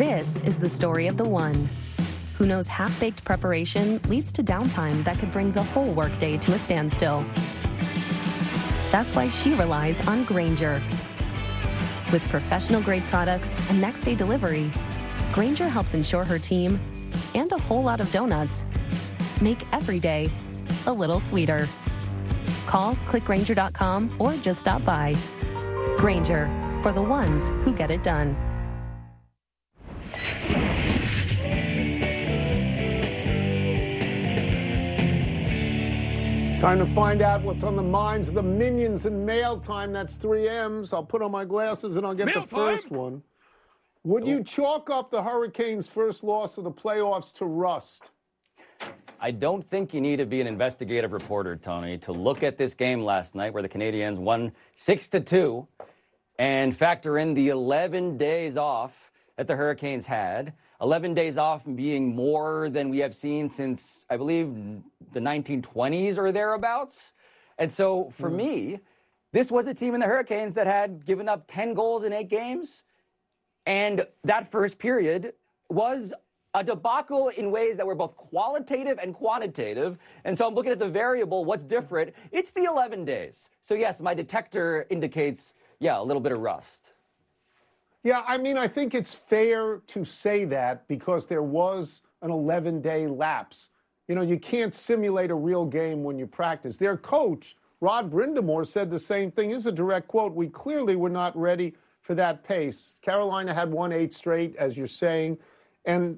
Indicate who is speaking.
Speaker 1: This is the story of the one who knows half-baked preparation leads to downtime that could bring the whole workday to a standstill. That's why she relies on Grainger. With professional-grade products and next-day delivery, Grainger helps ensure her team, and a whole lot of donuts, make every day a little sweeter. Call, click Grainger.com, or just stop by. Grainger, for the ones who get it done.
Speaker 2: Time to find out what's on the minds of the minions in mail time. That's 3 M's. I'll put on my glasses and I'll get the first one. Would you chalk up the Hurricanes' first loss of the playoffs to rust?
Speaker 3: I don't think you need to be an investigative reporter, Tony, to look at this game last night where the Canadiens won 6-2 and factor in the 11 days off that the Hurricanes had. 11 days off being more than we have seen since, I believe, the 1920s or thereabouts. And so for me, this was a team in the Hurricanes that had given up 10 goals in 8 games. And that first period was a debacle in ways that were both qualitative and quantitative. And so I'm looking at the variable, what's different? It's the 11 days. So yes, my detector indicates, a little bit of rust.
Speaker 2: Yeah, I mean, I think it's fair to say that because there was an 11-day lapse. You know, you can't simulate a real game when you practice. Their coach, Rod Brindamore, said the same thing. Here's a direct quote. We clearly were not ready for that pace. Carolina had won 8 straight, as you're saying. And